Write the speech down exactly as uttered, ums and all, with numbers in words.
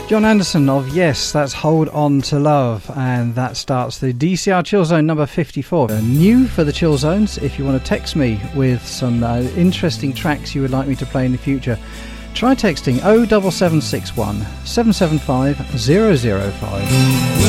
John Anderson of Yes, that's Hold On To Love, and that starts the D C R Chill Zone number fifty-four. Uh, new for the Chill Zones, if you want to text me with some uh, interesting tracks you would like me to play in the future, try texting oh seven seven six one, seven seven five, zero zero five.